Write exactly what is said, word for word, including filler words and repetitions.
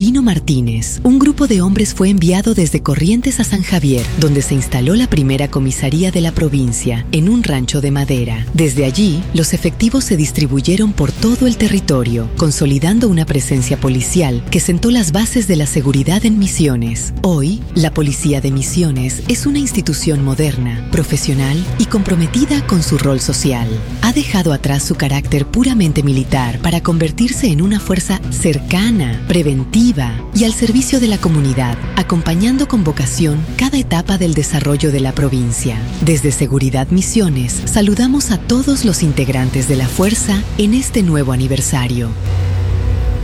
Severino Martínez, un grupo de hombres fue enviado desde Corrientes a San Javier, donde se instaló la primera comisaría de la provincia, en un rancho de madera. Desde allí, los efectivos se distribuyeron por todo el territorio, consolidando una presencia policial que sentó las bases de la seguridad en Misiones. Hoy, la Policía de Misiones es una institución moderna, profesional y comprometida con su rol social. Ha dejado atrás su carácter puramente militar para convertirse en una fuerza cercana, preventiva y al servicio de la comunidad, acompañando con vocación cada etapa del desarrollo de la provincia. Desde Seguridad Misiones, saludamos a todos los integrantes de la fuerza en este nuevo aniversario.